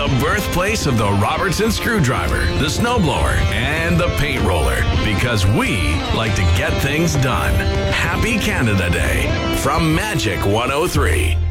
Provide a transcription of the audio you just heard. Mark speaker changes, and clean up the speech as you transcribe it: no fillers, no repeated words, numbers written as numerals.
Speaker 1: the birthplace of the Robertson screwdriver, the snowblower, and the paint roller, because we like to get things done. Happy Canada Day from Magic 103.